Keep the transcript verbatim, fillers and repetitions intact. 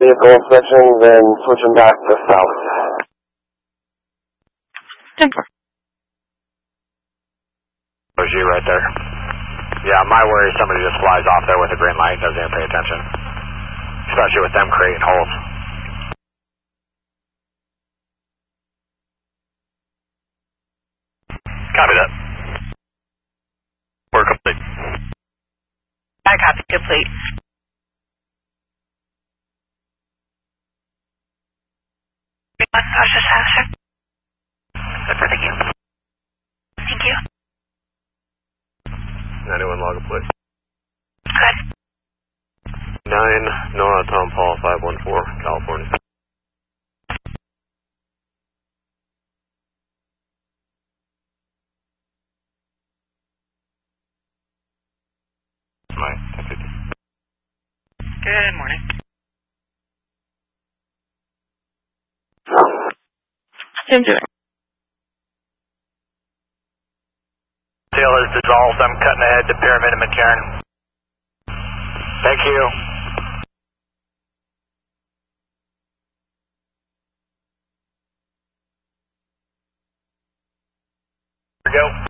vehicle inspection, then switching back to south. ten four. There's you right there. Yeah, my worry is somebody just flies off there with a green light and doesn't even pay attention. Especially with them creating holes. Copy that. We're complete. I copy complete. Thank you. Thank you. ninety-one log a plate. Good. nine, Nora Tom Paul, five one four, California. Good morning. Same doing. Tail is dissolved. I'm cutting ahead to Pyramid and McCarran. Thank you. Here we go.